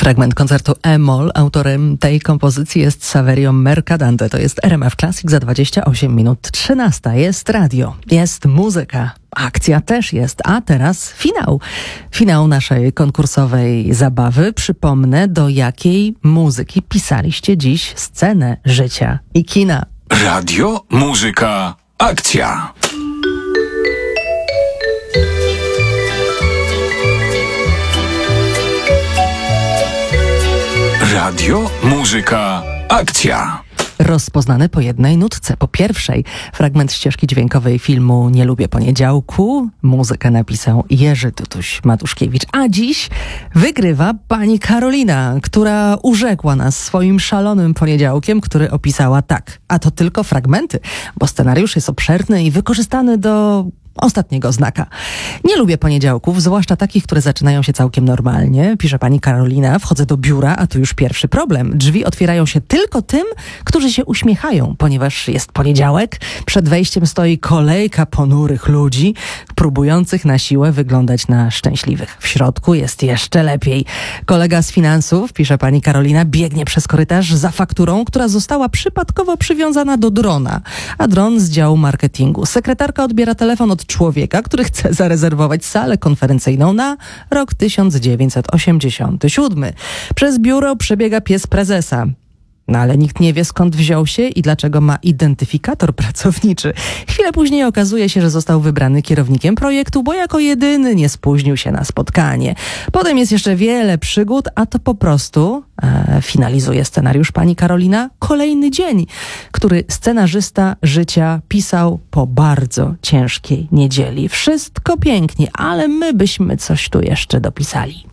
Fragment koncertu E-moll. Autorem tej kompozycji jest Saverio Mercadante. To jest RMF Classic za 28 minut. 13 jest radio, jest muzyka, akcja też jest, a teraz finał. Finał naszej konkursowej zabawy. Przypomnę, do jakiej muzyki pisaliście dziś scenę życia i kina. Radio, muzyka, akcja. Radio, muzyka, akcja. Rozpoznany po jednej nutce. Po pierwszej fragment ścieżki dźwiękowej filmu Nie lubię poniedziałku. Muzykę napisał Jerzy Tutuś-Matuszkiewicz. A dziś wygrywa pani Karolina, która urzekła nas swoim szalonym poniedziałkiem, który opisała tak. A to tylko fragmenty, bo scenariusz jest obszerny i wykorzystany do ostatniego znaka. Nie lubię poniedziałków, zwłaszcza takich, które zaczynają się całkiem normalnie. Pisze pani Karolina, wchodzę do biura, a tu już pierwszy problem. Drzwi otwierają się tylko tym, którzy się uśmiechają, ponieważ jest poniedziałek. Przed wejściem stoi kolejka ponurych ludzi, próbujących na siłę wyglądać na szczęśliwych. W środku jest jeszcze lepiej. Kolega z finansów, pisze pani Karolina, biegnie przez korytarz za fakturą, która została przypadkowo przywiązana do drona, a dron z działu marketingu. Sekretarka odbiera telefon od człowieka, który chce zarezerwować salę konferencyjną na rok 1987. Przez biuro przebiega pies prezesa. No ale nikt nie wie, skąd wziął się i dlaczego ma identyfikator pracowniczy. Chwilę później okazuje się, że został wybrany kierownikiem projektu, bo jako jedyny nie spóźnił się na spotkanie. Potem jest jeszcze wiele przygód, a to po prostu finalizuje scenariusz pani Karolina. Kolejny dzień, który scenarzysta życia pisał po bardzo ciężkiej niedzieli. Wszystko pięknie, ale my byśmy coś tu jeszcze dopisali.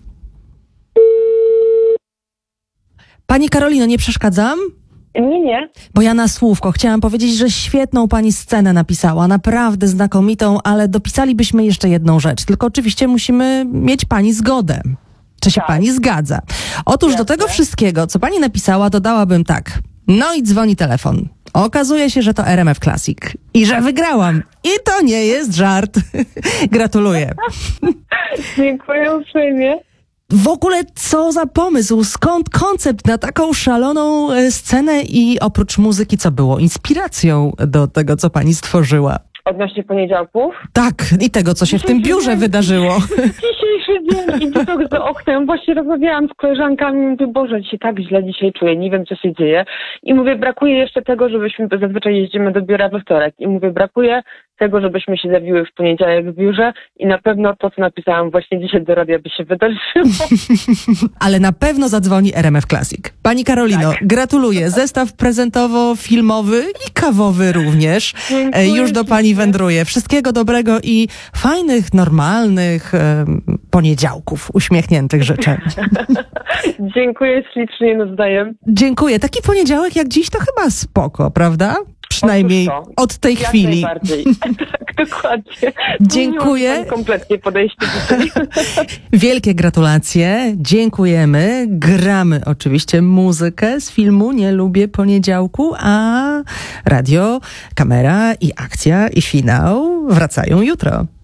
Pani Karolino, nie przeszkadzam? Nie. Bo ja na słówko chciałam powiedzieć, że świetną pani scenę napisała, naprawdę znakomitą, ale dopisalibyśmy jeszcze jedną rzecz. Tylko oczywiście musimy mieć pani zgodę. Czy się pani zgadza? Otóż do tego wszystkiego, co pani napisała, dodałabym tak. No i dzwoni telefon. Okazuje się, że to RMF Classic i że wygrałam. I to nie jest żart. Gratuluję. Dziękuję uprzejmie. W ogóle co za pomysł? Skąd koncept na taką szaloną scenę i oprócz muzyki co było? Inspiracją do tego, co pani stworzyła? Odnośnie poniedziałków? Tak, i tego, co się w tym biurze wydarzyło. Dzisiejszy dzień i widok za oknem. Właśnie rozmawiałam z koleżankami i mówię, Boże, się tak źle dzisiaj czuję, nie wiem, co się dzieje. I mówię, brakuje jeszcze tego, żebyśmy, zazwyczaj jeździmy do biura we wtorek. I mówię, brakuje tego, żebyśmy się zawiły w poniedziałek w biurze i na pewno to, co napisałam właśnie dzisiaj do radia, by się wydarzyło. Ale na pewno zadzwoni RMF Classic. Pani Karolino, gratuluję. Zestaw prezentowo-filmowy i kawowy również. Dziękuję Już do pani wędruje. Wszystkiego dobrego i fajnych, normalnych poniedziałków, uśmiechniętych życzeń. Dziękuję ślicznie nawzajem. Dziękuję. Taki poniedziałek jak dziś to chyba spoko, prawda? Przynajmniej od tej chwili. Najbardziej. Tak, dokładnie. Dziękuję. Kompletnie podejście dzisiaj. Wielkie gratulacje. Dziękujemy. Gramy oczywiście muzykę z filmu Nie lubię poniedziałku, a radio, kamera i akcja i finał wracają jutro.